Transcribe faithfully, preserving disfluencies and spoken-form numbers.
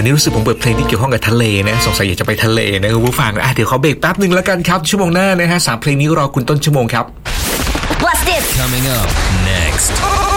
นี้รู้สึกผมเปิดเพลงที่เกี่ยวข้องกับทะเลนะสงสัยอยากจะไปทะเลนะคุณผู้ฟังอ่ะเดี๋ยวเขาเบรกแป๊บนึงแล้วกันครับชั่วโมงหน้านะฮะสามเพลงนี้รอคุณต้นชั่วโมงครับ What's this? Coming up next